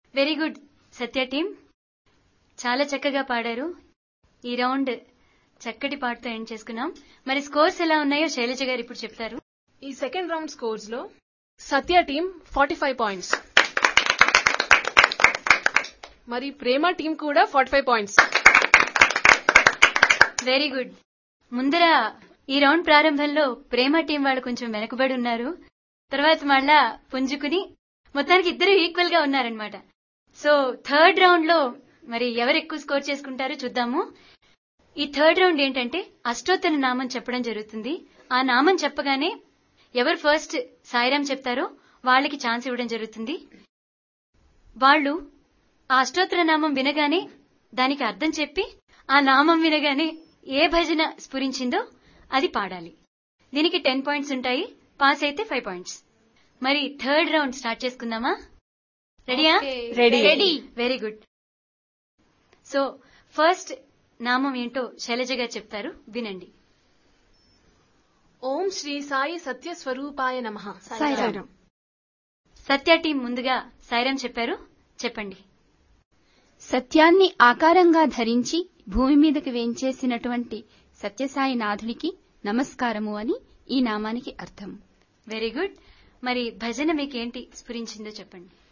Very good సత్య team, చాలా చక్కగా పాడారు. ఈ రౌండ్ చక్కటి పాటతో ఎండ్ చేసుకున్నాం. మరి స్కోర్స్ ఎలా ఉన్నాయో శైలజ గారు ఇప్పుడు చెప్తారు. ఈ సెకండ్ రౌండ్ స్కోర్స్ లో సత్య టీం 45 పాయింట్స్, మరి ప్రేమ టీం కూడా 45 పాయింట్స్. Very good. ముందర ఈ రౌండ్ ప్రారంభంలో ప్రేమ టీం వాళ్ళు కొంచెం వెనకబడి ఉన్నారు. తర్వాత మళ్ళా పుంజుకుని మొత్తానికి ఇద్దరు ఈక్వల్ గా ఉన్నారనమాట. సో థర్డ్ రౌండ్ లో మరి ఎవరు ఎక్కువ స్కోర్ చేసుకుంటారో చూద్దాము. ఈ థర్డ్ రౌండ్ ఏంటంటే అష్టోత్తర నామం చెప్పడం జరుగుతుంది. ఆ నామం చెప్పగానే ఎవరు ఫస్ట్ సాయిరాం చెప్తారో వాళ్ళకి ఛాన్స్ ఇవ్వడం జరుగుతుంది. వాళ్ళు ఆ అష్టోత్తర నామం వినగానే దానికి అర్థం చెప్పి ఆ నామం వినగానే ఏ భజన స్ఫురించిందో అది పాడాలి. దీనికి 10 పాయింట్స్ ఉంటాయి. పాస్ అయితే 5 పాయింట్స్. మరి థర్డ్ రౌండ్ స్టార్ట్ చేసుకుందామా? రెడీయా? Ready. Very good. So first నామం ఏంటో శైలజ గారు చెప్తారు, వినండి. ఓం శ్రీ సాయి సత్య స్వరూపాయ నమః. సాయిరాం. సత్య టీం ముందుగా సాయిరాం చెప్పారు, చెప్పండి. సత్యాన్ని ఆకారంగా ధరించి భూమి మీదకి వేంచేసినటువంటి సత్యసాయి నాథుడికి నమస్కారము అని ఈ నామానికి అర్థం. Very good. మరి భజన మీకేంటి స్ఫురించిందో చెప్పండి.